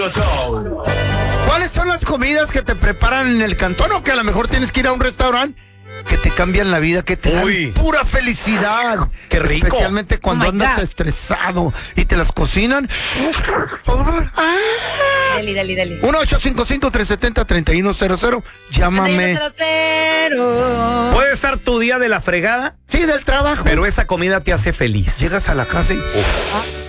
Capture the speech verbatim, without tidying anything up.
¿Cuáles son las comidas que te preparan en el cantón o que a lo mejor tienes que ir a un restaurante que te cambian la vida, que te Uy. dan pura felicidad? Qué rico. Especialmente cuando Oh my andas God. estresado y te las cocinan. Deli, deli, deli. uno ocho cinco cinco, tres siete cero, tres uno cero cero. Llámame. cero cero. Puede estar tu día de la fregada, Sí, del trabajo. pero esa comida te hace feliz. Llegas a la casa y